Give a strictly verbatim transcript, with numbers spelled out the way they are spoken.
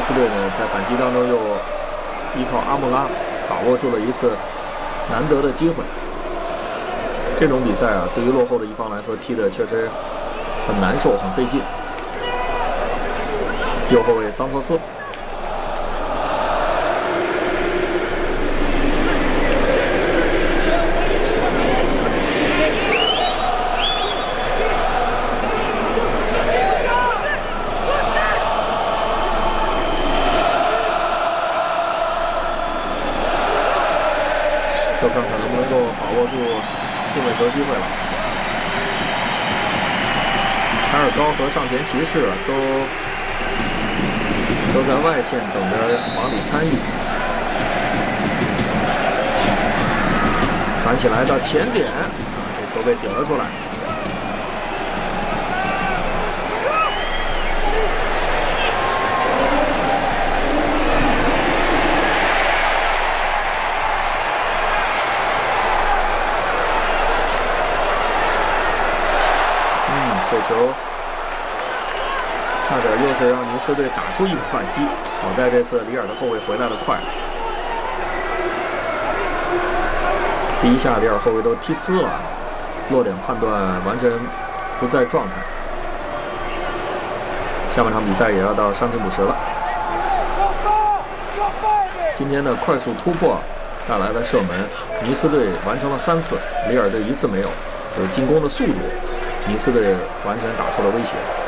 斯队呢在反击当中又依靠阿穆拉把握住了一次难得的机会。这种比赛啊，对于落后的一方来说，踢的确实很难受，很费劲。右后卫桑托斯。 就看看能不能够把握住定位球机会了。凯尔高和上田骑士都都在外线等着往里参与。传起来到前点，啊，这球被顶了出来。 这球差点又是让尼斯队打出一个反击，好在这次里尔的后卫回来的快。第一下里尔后卫都踢呲了，落点判断完全不在状态。下半场比赛也要到伤停补时了。今天的快速突破带来了射门，尼斯队完成了三次，里尔队一次没有，就是进攻的速度。 尼斯队完全打出了威胁。